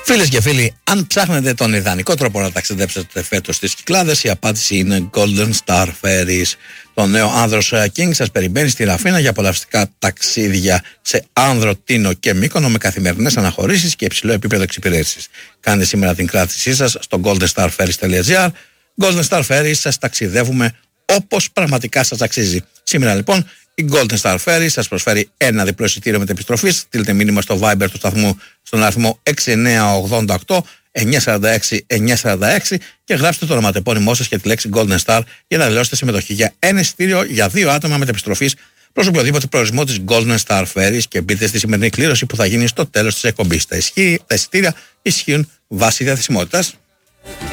Φίλες και φίλοι, αν ψάχνετε τον ιδανικό τρόπο να ταξιδέψετε φέτος στις Κυκλάδες, η απάντηση είναι Golden Star Ferries. Το νέο άνδρος King σας περιμένει στη Ραφίνα για απολαυστικά ταξίδια σε Άνδρο, Τίνο και Μύκονο με καθημερινές αναχωρήσεις και υψηλό επίπεδο εξυπηρέτησης. Κάντε σήμερα την κράτησή σας στο goldenstarferries.gr. Golden Star Ferries, σας ταξιδεύουμε όπως πραγματικά σας αξίζει. Σήμερα λοιπόν η Golden Star Ferries σας προσφέρει ένα διπλό εισιτήριο μετεπιστροφής. Στείλτε μήνυμα στο Viber του σταθμού στον αριθμό 6988 946 946 και γράψτε το ονοματεπώνυμό σας και τη λέξη Golden Star για να δηλώσετε συμμετοχή για ένα εισιτήριο για 2 άτομα μετεπιστροφής προς οποιοδήποτε προορισμό της Golden Star Ferries και μπείτε στη σημερινή κλήρωση που θα γίνει στο τέλος της εκπομπής. Τα εισιτήρια ισχύουν βάσει διαθεσιμότητας.